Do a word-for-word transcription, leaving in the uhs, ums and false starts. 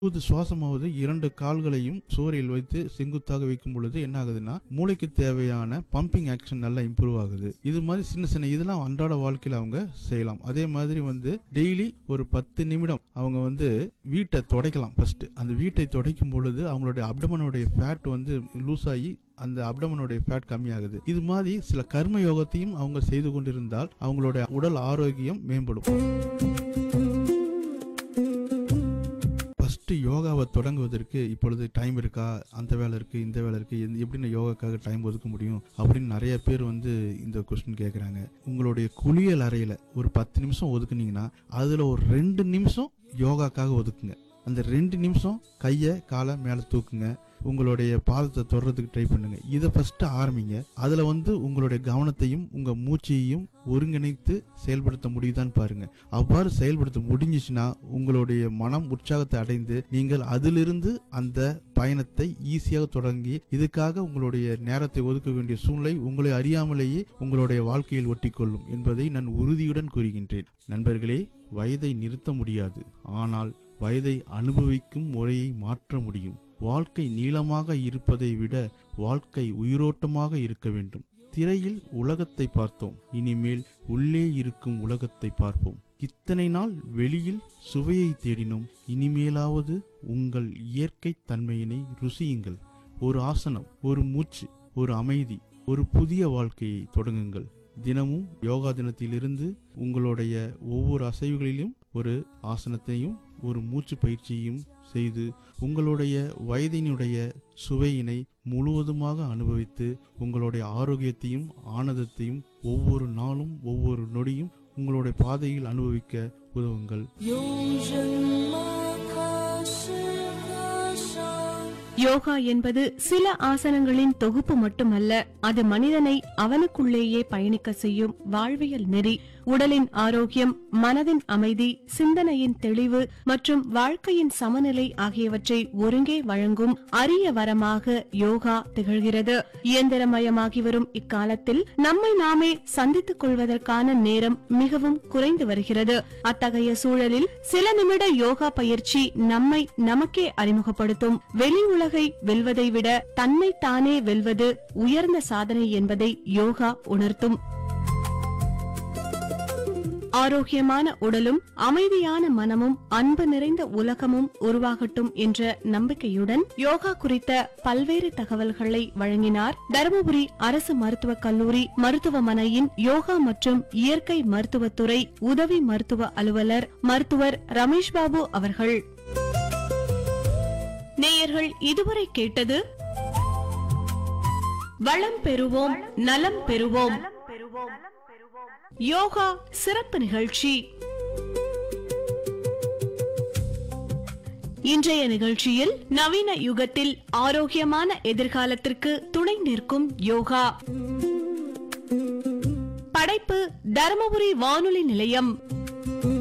இது சுவாசமாவது இரண்டு கால்களையும் சோரில் வைத்து செங்குத்தாக வைக்கும் பொழுது என்ன ஆகுதுன்னா மூளைக்கு தேவையான பம்பிங் ஆக்ஷன் நல்லா இம்ப்ரூவ் ஆகுது. இது மாதிரி சின்ன சின்ன இதெல்லாம் அன்றாட வாழ்க்கையில அவங்க செய்யலாம். அதே மாதிரி வந்து டெய்லி ஒரு பத்து நிமிடம் அவங்க வந்து வீட்டை துடைக்கலாம். ஃபர்ஸ்ட் அந்த வீட்டை துடைக்கும் பொழுது அவங்களுடைய அப்டமனுடைய ஃபேட் வந்து லூஸ் ஆகி அந்த அப்டமனுடைய ஃபேட் கம்மியாகுது. இது மாதிரி சில கர்ம யோகத்தையும் அவங்க செய்து கொண்டிருந்தால் அவங்களுடைய உடல் ஆரோக்கியம் மேம்படும். யோகாவை தொடங்குவதற்கு இப்பொழுது டைம் இருக்கா, அந்த வேலை இருக்கு, இந்த வேலை இருக்கு, எப்படி நான் யோகாக்காக டைம் ஒதுக்க முடியும் அப்படின்னு நிறைய பேர் வந்து இந்த கொஸ்டின் கேட்குறாங்க. உங்களுடைய குளியல் அறையில ஒரு பத்து நிமிஷம் ஒதுக்குனீங்கன்னா அதுல ஒரு ரெண்டு நிமிஷம் யோகாக்காக ஒதுக்குங்க. அந்த ரெண்டு நிமிஷம் கையை காலை மேலே தூக்குங்க, உங்களுடைய பாதத்தை தொடறதுக்கு ட்ரை பண்ணுங்க. இதை ஃபர்ஸ்ட் ஆரம்பிங்க. அதுல வந்து உங்களுடைய கவனத்தையும் உங்க மூச்சையும் ஒருங்கிணைத்து செயல்படுத்த முடியுதான்னு பாருங்க. அவ்வாறு செயல்படுத்த முடிஞ்சிச்சுன்னா உங்களுடைய மனம் உற்சாகத்தை அடைந்து நீங்கள் அதிலிருந்து அந்த பயணத்தை ஈஸியாக தொடங்கி இதுக்காக உங்களுடைய நேரத்தை ஒதுக்க வேண்டிய சூழ்நிலை உங்களை அறியாமலேயே உங்களுடைய வாழ்க்கையில் ஒட்டிக்கொள்ளும் என்பதை நான் உறுதியுடன் கூறுகின்றேன். நண்பர்களே, வயதை நிறுத்த முடியாது, ஆனால் வயதை அனுபவிக்கும் முறையை மாற்ற முடியும். வாழ்க்கை நீளமாக இருப்பதை விட வாழ்க்கை உயிரோட்டமாக இருக்க வேண்டும். திரையில் உலகத்தை பார்த்தோம், இனிமேல் உள்ளே இருக்கும் உலகத்தை பார்ப்போம். இத்தனை நாள் வெளியில் சுவையை தேடினோம், இனிமேலாவது உங்கள் இயற்கை தன்மையினை ருசியுங்கள். ஒரு ஆசனம், ஒரு மூச்சு, ஒரு அமைதி, ஒரு புதிய வாழ்க்கையை தொடங்குங்கள். தினமும் யோகா தினத்திலிருந்து உங்களுடைய ஒவ்வொரு அசைவுகளிலும் ஒரு ஆசனத்தையும் ஒரு மூச்சு பயிற்சியையும் செய்து உங்களுடைய வயதினுடைய சுவையினை முழுவதுமாக அனுபவித்து உங்களுடைய ஆரோக்கியத்தையும் ஆனந்தத்தையும் ஒவ்வொரு நாளும் ஒவ்வொரு நொடியும் உங்களுடைய பாதையில் அனுபவிக்க உதவுங்கள். யோகா என்பது சில ஆசனங்களின் தொகுப்பு மட்டுமல்ல, அது மனிதனை அவனுக்குள்ளேயே பயணிக்க செய்யும் வாழ்வியல் நெறி. உடலின் ஆரோக்கியம், மனதின் அமைதி, சிந்தனையின் தெளிவு மற்றும் வாழ்க்கையின் சமநிலை ஆகியவற்றை ஒருங்கே வழங்கும் அரிய வரமாக யோகா திகழ்கிறது. இயந்திரமயமாகி வரும் இக்காலத்தில் நம்மை நாமே சந்தித்துக் கொள்வதற்கான நேரம் மிகவும் குறைந்து வருகிறது. அத்தகைய சூழலில் சில நிமிட யோகா பயிற்சி நம்மை நமக்கே அறிமுகப்படுத்தும். வெளி உலகை வெல்வதை விட தன்னை தானே வெல்வது உயர்ந்த சாதனை என்பதை யோகா உணர்த்தும். ஆரோக்கியமான உடலும் அமைதியான மனமும் அன்பு நிறைந்த உலகமும் உருவாகட்டும் என்ற நம்பிக்கையுடன் யோகா குறித்த பல்வேறு தகவல்களை வழங்கினார் தருமபுரி அரசு மருத்துவக் கல்லூரி மருத்துவமனையின் யோகா மற்றும் இயற்கை மருத்துவத்துறை உதவி மருத்துவ அலுவலர் மருத்துவர் ரமேஷ் பாபு அவர்கள். நேயர்கள் இதுவரை கேட்டது வளம் பெறுவோம் நலம் பெறுவோம் யோகா சிறப்பு நிகழ்ச்சி. இன்றைய நிகழ்ச்சியில் நவீன யுகத்தில் ஆரோக்கியமான எதிர்காலத்திற்கு துணை நிற்கும் யோகா. படைப்பு தருமபுரி வானொலி நிலையம்.